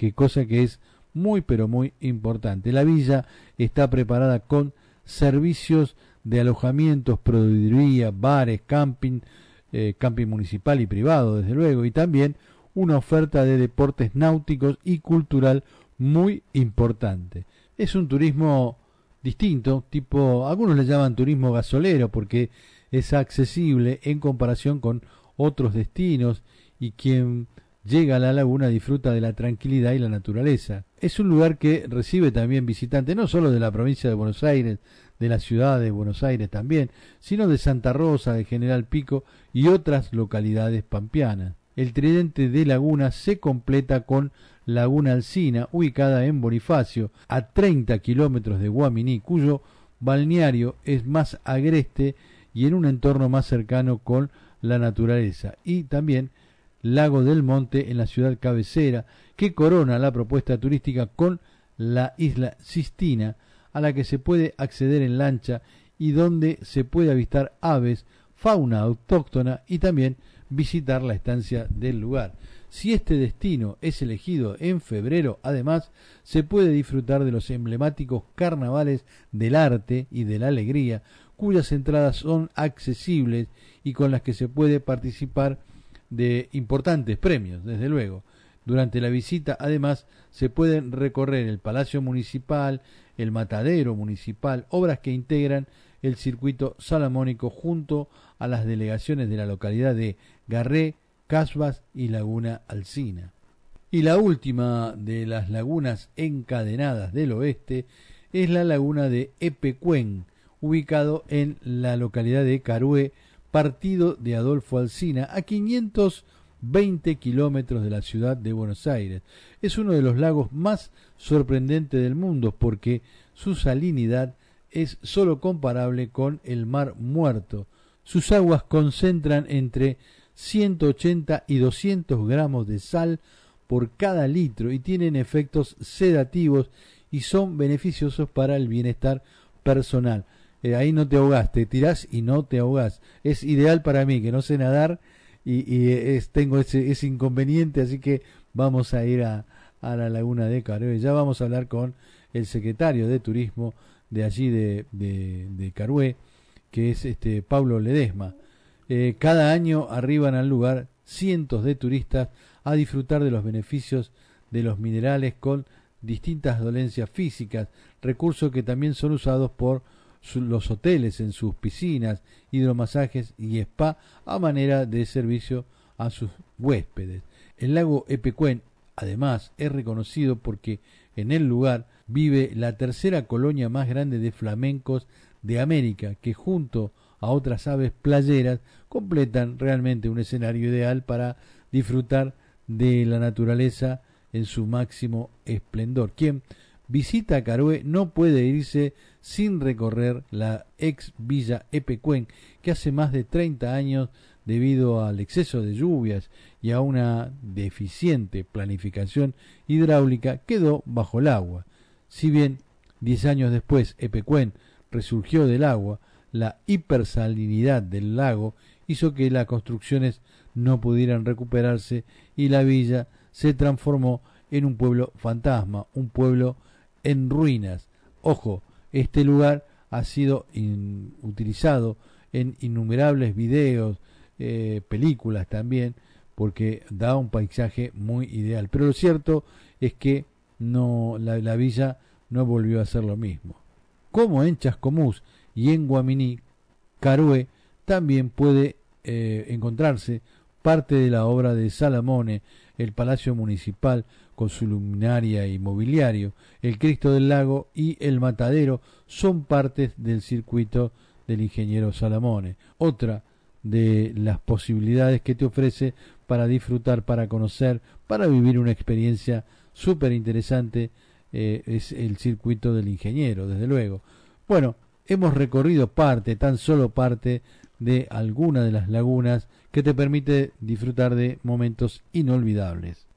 que cosa que es muy pero muy importante. La villa está preparada con servicios de alojamientos, proveeduría, bares, camping municipal y privado desde luego, y también una oferta de deportes náuticos y cultural muy importante. Es un turismo distinto, tipo, algunos le llaman turismo gasolero porque es accesible en comparación con otros destinos, y quien llega a la laguna disfruta de la tranquilidad y la naturaleza. Es un lugar que recibe también visitantes no solo de la provincia de Buenos Aires, de la ciudad de Buenos Aires también, sino de Santa Rosa, de General Pico y otras localidades pampeanas. El tridente de lagunas se completa con Laguna Alsina, ubicada en Bonifacio, a 30 kilómetros de Guaminí, cuyo balneario es más agreste y en un entorno más cercano con la naturaleza, y también Lago del Monte en la ciudad cabecera, que corona la propuesta turística con la isla Sistina, a la que se puede acceder en lancha y donde se puede avistar aves, fauna autóctona y también visitar la estancia del lugar. Si este destino es elegido en febrero, además, se puede disfrutar de los emblemáticos carnavales del arte y de la alegría, cuyas entradas son accesibles y con las que se puede participar de importantes premios, desde luego. Durante la visita, además, se pueden recorrer el Palacio Municipal, el Matadero Municipal, obras que integran el circuito salamónico junto a las delegaciones de la localidad de Garré, Casbas y Laguna Alsina. Y la última de las lagunas encadenadas del oeste es la laguna de Epecuén, ubicado en la localidad de Carué, partido de Adolfo Alsina, a 520 kilómetros de la ciudad de Buenos Aires. Es uno de los lagos más sorprendentes del mundo porque su salinidad es sólo comparable con el Mar Muerto. Sus aguas concentran entre 180 y 200 gramos de sal por cada litro y tienen efectos sedativos y son beneficiosos para el bienestar personal. Ahí no te ahogás, te tirás y no te ahogás. Es ideal para mí, que no sé nadar y tengo ese inconveniente, así que vamos a ir a la laguna de Carué. Ya vamos a hablar con el secretario de Turismo de allí de Carué, que es Pablo Ledesma. Cada año arriban al lugar cientos de turistas a disfrutar de los beneficios de los minerales con distintas dolencias físicas, recursos que también son usados por los hoteles en sus piscinas, hidromasajes y spa a manera de servicio a sus huéspedes. El lago Epecuén, además, es reconocido porque en el lugar vive la tercera colonia más grande de flamencos de América, que junto a otras aves playeras completan realmente un escenario ideal para disfrutar de la naturaleza en su máximo esplendor. Quien visita Carué no puede irse sin recorrer la ex Villa Epecuén, que hace más de 30 años, debido al exceso de lluvias y a una deficiente planificación hidráulica, quedó bajo el agua. Si bien 10 años después Epecuén resurgió del agua, la hipersalinidad del lago hizo que las construcciones no pudieran recuperarse y la villa se transformó en un pueblo fantasma, un pueblo en ruinas. Ojo, este lugar ha sido utilizado en innumerables videos, películas también, porque da un paisaje muy ideal. Pero lo cierto es que la villa no volvió a ser lo mismo. Como en Chascomús y en Guaminí, Carué también puede encontrarse parte de la obra de Salamone, el Palacio Municipal con su luminaria y mobiliario, el Cristo del Lago y el Matadero son partes del circuito del ingeniero Salamone. Otra de las posibilidades que te ofrece para disfrutar, para conocer, para vivir una experiencia súper interesante es el circuito del ingeniero, desde luego. Bueno, hemos recorrido tan solo parte de alguna de las lagunas que te permite disfrutar de momentos inolvidables.